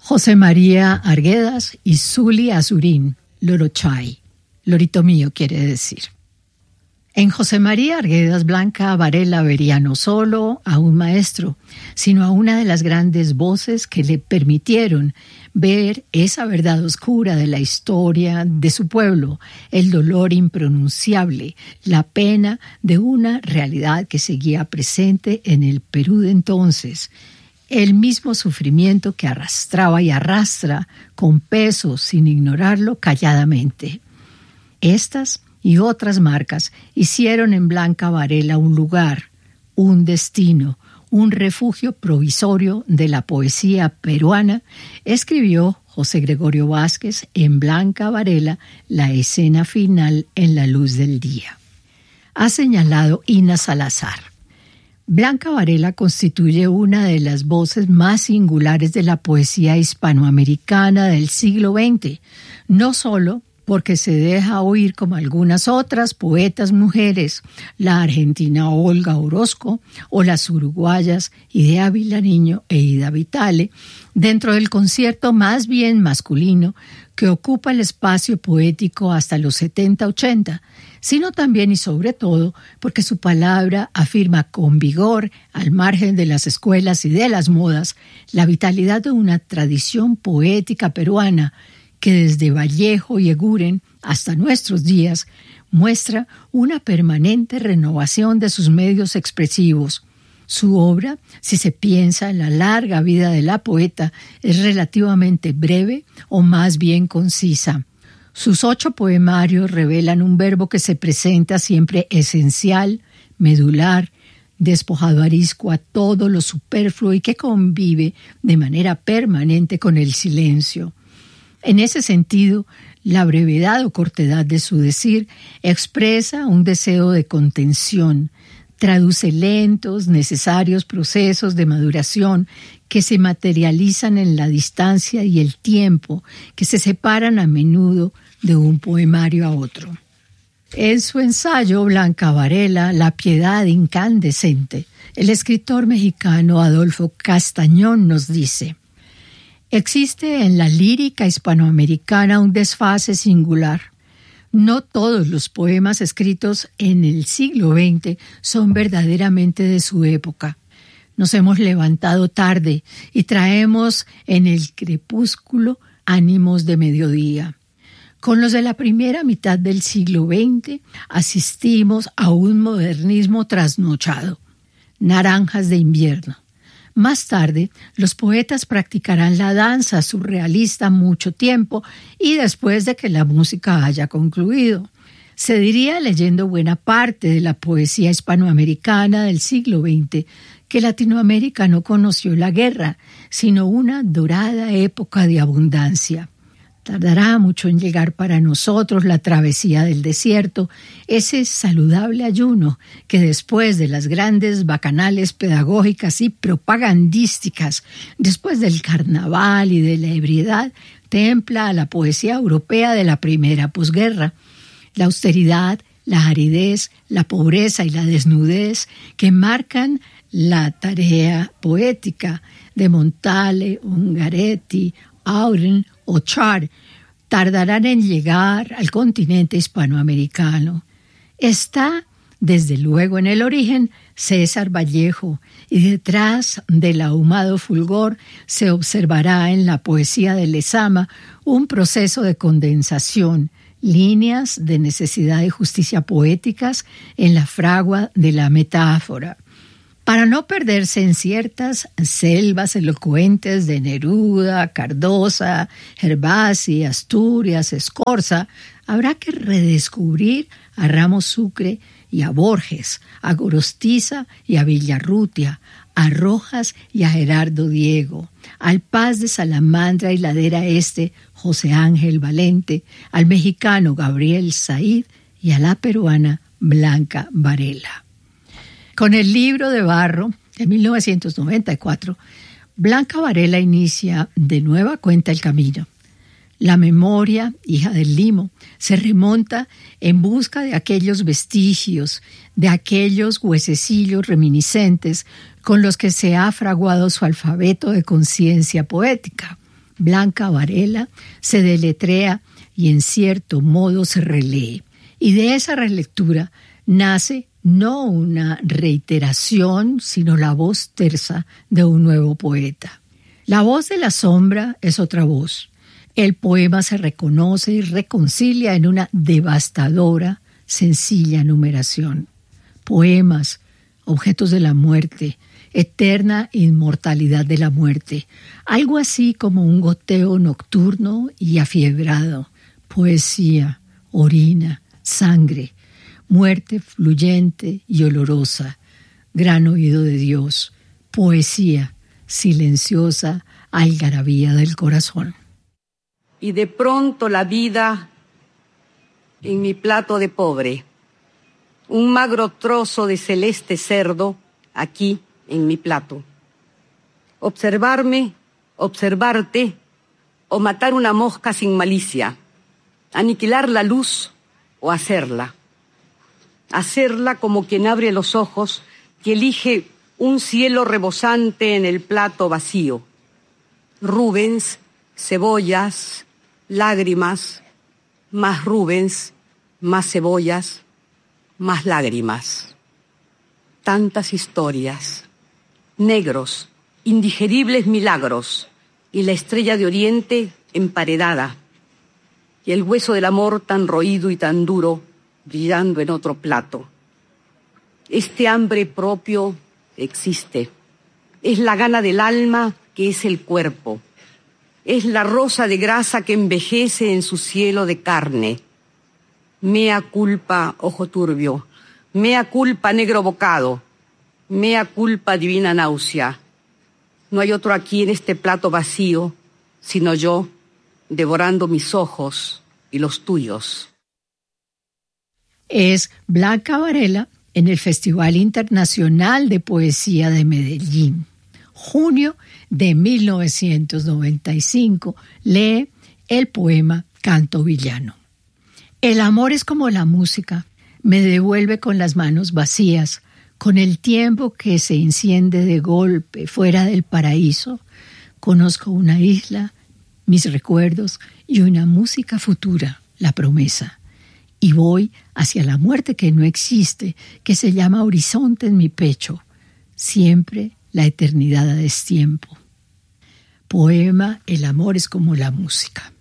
José María Arguedas y Zuli Azurín, Lorochai. Lorito mío quiere decir. En José María Arguedas, Blanca Varela vería no solo a un maestro, sino a una de las grandes voces que le permitieron ver esa verdad oscura de la historia de su pueblo, el dolor impronunciable, la pena de una realidad que seguía presente en el Perú de entonces, el mismo sufrimiento que arrastraba y arrastra con peso sin ignorarlo calladamente. Estas y otras marcas hicieron en Blanca Varela un lugar, un destino, un refugio provisorio de la poesía peruana, escribió José Gregorio Vázquez en Blanca Varela, la escena final en la luz del día. Ha señalado Ina Salazar. Blanca Varela constituye una de las voces más singulares de la poesía hispanoamericana del siglo XX, no solo porque se deja oír como algunas otras poetas mujeres, la argentina Olga Orozco o las uruguayas Idea Vilariño e Ida Vitale, dentro del concierto más bien masculino que ocupa el espacio poético hasta los 70-80, sino también y sobre todo porque su palabra afirma con vigor, al margen de las escuelas y de las modas, la vitalidad de una tradición poética peruana que desde Vallejo y Eguren hasta nuestros días muestra una permanente renovación de sus medios expresivos. Su obra, si se piensa en la larga vida de la poeta, es relativamente breve o más bien concisa. Sus 8 poemarios revelan un verbo que se presenta siempre esencial, medular, despojado arisco a todo lo superfluo y que convive de manera permanente con el silencio. En ese sentido, la brevedad o cortedad de su decir expresa un deseo de contención, traduce lentos, necesarios procesos de maduración que se materializan en la distancia y el tiempo, que se separan a menudo de un poemario a otro. En su ensayo Blanca Varela, La piedad incandescente, el escritor mexicano Adolfo Castañón nos dice: existe en la lírica hispanoamericana un desfase singular. No todos los poemas escritos en el siglo XX son verdaderamente de su época. Nos hemos levantado tarde y traemos en el crepúsculo ánimos de mediodía. Con los de la primera mitad del siglo XX asistimos a un modernismo trasnochado. Naranjas de invierno. Más tarde, los poetas practicarán la danza surrealista mucho tiempo y después de que la música haya concluido. Se diría, leyendo buena parte de la poesía hispanoamericana del siglo XX, que Latinoamérica no conoció la guerra, sino una dorada época de abundancia. Tardará mucho en llegar para nosotros la travesía del desierto, ese saludable ayuno que después de las grandes bacanales pedagógicas y propagandísticas, después del carnaval y de la ebriedad, templa a la poesía europea de la primera posguerra. La austeridad, la aridez, la pobreza y la desnudez que marcan la tarea poética de Montale, Ungaretti, Auden o Char tardarán en llegar al continente hispanoamericano. Está, desde luego, en el origen César Vallejo, y detrás del ahumado fulgor se observará en la poesía de Lezama un proceso de condensación, líneas de necesidad y justicia poéticas en la fragua de la metáfora. Para no perderse en ciertas selvas elocuentes de Neruda, Cardosa, Gervasi, Asturias, Escorza, habrá que redescubrir a Ramos Sucre y a Borges, a Gorostiza y a Villarrutia, a Rojas y a Gerardo Diego, al Paz de Salamandra y Ladera Este, José Ángel Valente, al mexicano Gabriel Said y a la peruana Blanca Varela. Con el libro de barro de 1994, Blanca Varela inicia de nueva cuenta el camino. La memoria, hija del limo, se remonta en busca de aquellos vestigios, de aquellos huesecillos reminiscentes con los que se ha fraguado su alfabeto de conciencia poética. Blanca Varela se deletrea y en cierto modo se relee. Y de esa relectura nace no una reiteración, sino la voz tersa de un nuevo poeta. La voz de la sombra es otra voz. El poema se reconoce y reconcilia en una devastadora, sencilla numeración. Poemas, objetos de la muerte, eterna inmortalidad de la muerte, algo así como un goteo nocturno y afiebrado, poesía, orina, sangre, muerte fluyente y olorosa, gran oído de Dios, poesía, silenciosa algarabía del corazón. Y de pronto la vida en mi plato de pobre, un magro trozo de celeste cerdo aquí en mi plato. Observarme, observarte, o matar una mosca sin malicia, aniquilar la luz o hacerla. Hacerla como quien abre los ojos, que elige un cielo rebosante en el plato vacío. Rubens, cebollas, lágrimas, más Rubens, más cebollas, más lágrimas. Tantas historias, negros, indigeribles milagros, y la estrella de Oriente emparedada, y el hueso del amor tan roído y tan duro, brillando en otro plato. Este hambre propio existe. Es la gana del alma que es el cuerpo. Es la rosa de grasa que envejece en su cielo de carne. Mea culpa, ojo turbio. Mea culpa, negro bocado. Mea culpa, divina náusea. No hay otro aquí en este plato vacío, sino yo, devorando mis ojos y los tuyos. Es Blanca Varela en el Festival Internacional de Poesía de Medellín. Junio de 1995 lee el poema Canto Villano. El amor es como la música, me devuelve con las manos vacías, con el tiempo que se enciende de golpe fuera del paraíso. Conozco una isla, mis recuerdos y una música futura, la promesa. Y voy hacia la muerte que no existe, que se llama horizonte en mi pecho. Siempre la eternidad a destiempo. Poema El amor es como la música.